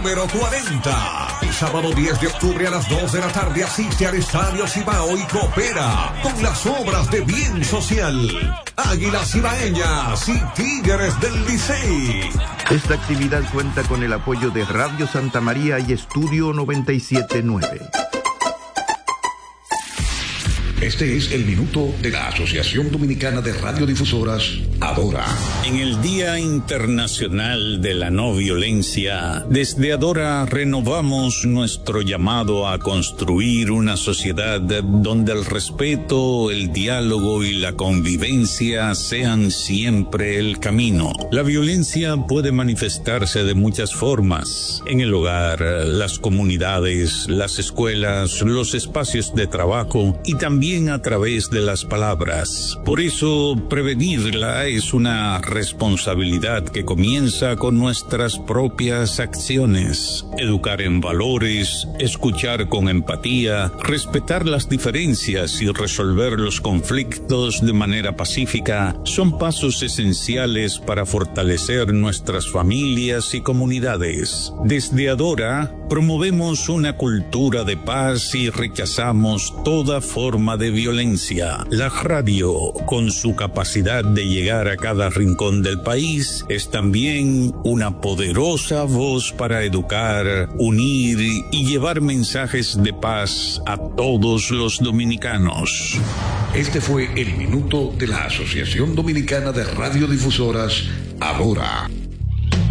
número 40. El sábado 10 de octubre a las 2 de la tarde asiste al Estadio Cibao y coopera con las obras de bien social. Águilas Cibaeñas y Tigres del Licey. Esta actividad cuenta con el apoyo de Radio Santa María y Estudio 97.9. Este es el minuto de la Asociación Dominicana de Radiodifusoras, Adora. En el Día Internacional de la No Violencia, desde Adora renovamos nuestro llamado a construir una sociedad donde el respeto, el diálogo y la convivencia sean siempre el camino. La violencia puede manifestarse de muchas formas: en el hogar, las comunidades, las escuelas, los espacios de trabajo y también a través de las palabras. Por eso, prevenirla es una responsabilidad que comienza con nuestras propias acciones. Educar en valores, escuchar con empatía, respetar las diferencias y resolver los conflictos de manera pacífica son pasos esenciales para fortalecer nuestras familias y comunidades. Desde Adora, promovemos una cultura de paz y rechazamos toda forma de violencia. La radio, con su capacidad de llegar a cada rincón del país, es también una poderosa voz para educar, unir y llevar mensajes de paz a todos los dominicanos. Este fue el minuto de la Asociación Dominicana de Radiodifusoras, Adora.